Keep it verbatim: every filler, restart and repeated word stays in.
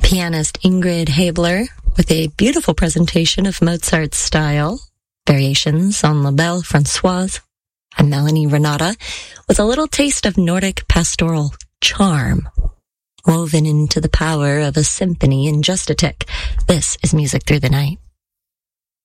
Pianist Ingrid Habler with a beautiful presentation of Mozart's style, variations on La Belle Françoise, and Melanie Renata with a little taste of Nordic pastoral charm, woven into the power of a symphony in just a tick. This is Music Through the Night.